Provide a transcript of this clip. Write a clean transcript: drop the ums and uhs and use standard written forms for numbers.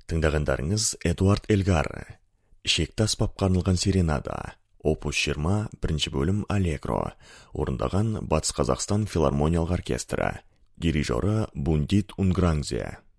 Тыңдағандарыңыз Эдуард Элгар. Ішекті аспапқа арналған серенада. Опус 20, бірінші бөлім Аллегро. Орындаған Батыс Қазақстан филармониялық оркестрі. Дирижері Бундит Унгрангзе.